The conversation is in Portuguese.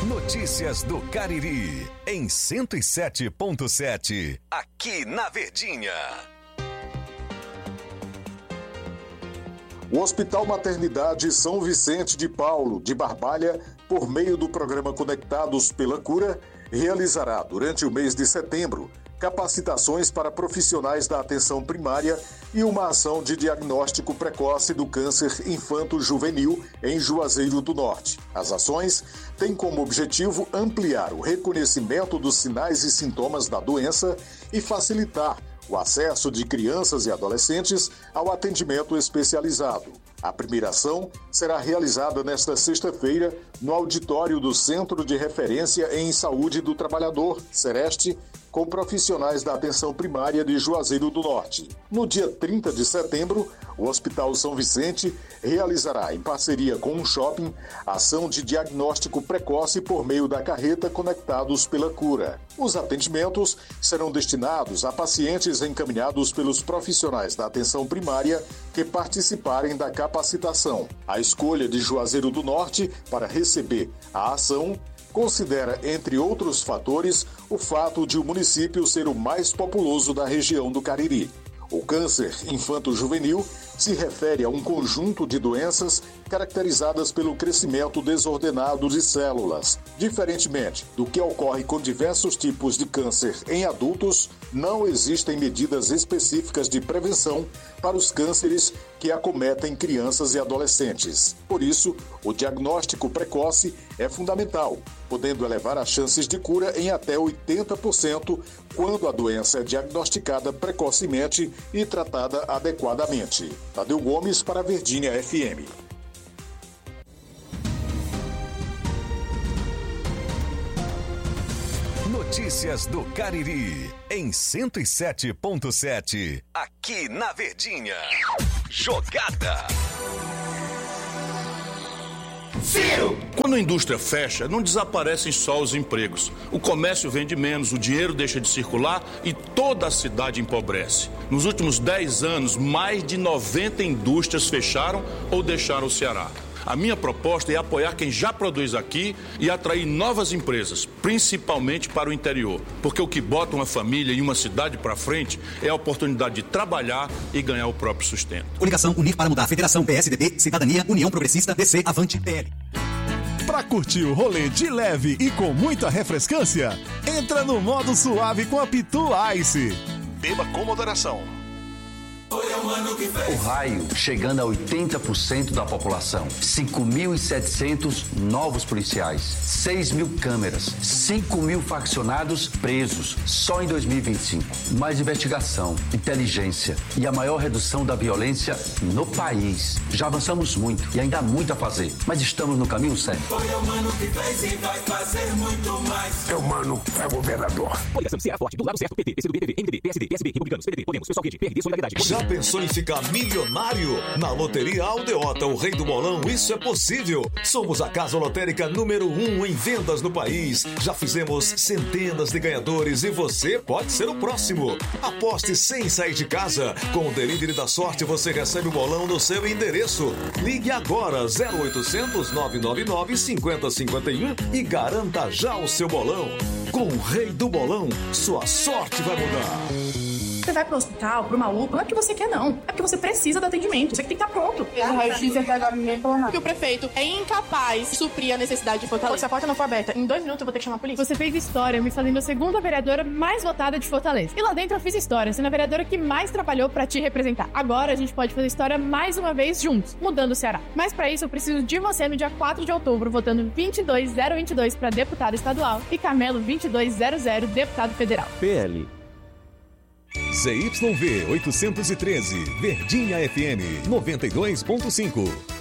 Notícias do Cariri, em 107.7, aqui na Verdinha. O Hospital Maternidade São Vicente de Paulo, de Barbalha, por meio do programa Conectados pela Cura, realizará, durante o mês de setembro, capacitações para profissionais da atenção primária e uma ação de diagnóstico precoce do câncer infanto-juvenil em Juazeiro do Norte. As ações têm como objetivo ampliar o reconhecimento dos sinais e sintomas da doença e facilitar o acesso de crianças e adolescentes ao atendimento especializado. A primeira ação será realizada nesta sexta-feira no auditório do Centro de Referência em Saúde do Trabalhador, Sereste, com profissionais da atenção primária de Juazeiro do Norte. No dia 30 de setembro, o Hospital São Vicente realizará, em parceria com um shopping, ação de diagnóstico precoce por meio da carreta Conectados pela Cura. Os atendimentos serão destinados a pacientes encaminhados pelos profissionais da atenção primária que participarem da capacitação. A escolha de Juazeiro do Norte para receber a ação considera, entre outros fatores, o fato de o município ser o mais populoso da região do Cariri. O câncer infanto-juvenil se refere a um conjunto de doenças caracterizadas pelo crescimento desordenado de células. Diferentemente do que ocorre com diversos tipos de câncer em adultos, não existem medidas específicas de prevenção para os cânceres que acometem crianças e adolescentes. Por isso, o diagnóstico precoce é fundamental, podendo elevar as chances de cura em até 80% quando a doença é diagnosticada precocemente e tratada adequadamente. Tadeu Gomes para a Verdinha FM. Notícias do Cariri, em 107.7, aqui na Verdinha. Jogada. Ciro! Quando a indústria fecha, não desaparecem só os empregos. O comércio vende menos, o dinheiro deixa de circular e toda a cidade empobrece. Nos últimos 10 anos, mais de 90 indústrias fecharam ou deixaram o Ceará. A minha proposta é apoiar quem já produz aqui e atrair novas empresas, principalmente para o interior. Porque o que bota uma família e uma cidade para frente é a oportunidade de trabalhar e ganhar o próprio sustento. Coligação Unir para Mudar. Federação PSDB, Cidadania, União Progressista, DC, Avante, PL. Para curtir o rolê de leve e com muita refrescância, entra no modo suave com a Pitu Ice. Beba com moderação. O raio chegando a 80% da população, 5.700 novos policiais, 6.000 câmeras, 5.000 faccionados presos só em 2025. Mais investigação, inteligência e a maior redução da violência no país. Já avançamos muito e ainda há muito a fazer, mas estamos no caminho certo. Foi o Mano que fez e vai fazer muito mais. É o Mano, é governador. Coligação Ceará Forte, do lado certo, PT, PCdoB, PV, MDB, PSD, PSB, Republicanos, PDT, Podemos, Pessoal Rede, PRD, Solidariedade. Já pensou em ficar milionário? Na Loteria Aldeota, o rei do bolão, isso é possível. Somos a casa lotérica número 1 em vendas no país. Já fizemos centenas de ganhadores e você pode ser o próximo. Aposte sem sair de casa. Com o Delivery da Sorte, você recebe o bolão no seu endereço. Ligue agora 0800 999 5051 e garanta já o seu bolão. Com o rei do bolão, sua sorte vai mudar. Você vai pro hospital, pro maluco, não é porque você quer, não. É porque você precisa do atendimento. Você que tem que estar pronto. Porque o prefeito é incapaz de suprir a necessidade de Fortaleza. Se a porta não for aberta, em 2 minutos eu vou ter que chamar a polícia. Você fez história me fazendo a segunda vereadora mais votada de Fortaleza. E lá dentro eu fiz história, sendo a vereadora que mais trabalhou pra te representar. Agora a gente pode fazer história mais uma vez juntos, mudando o Ceará. Mas pra isso eu preciso de você no dia 4 de outubro, votando 22022 pra deputado estadual e Carmelo 2200, deputado federal. PL. ZYV 813, Verdinha FM 92.5.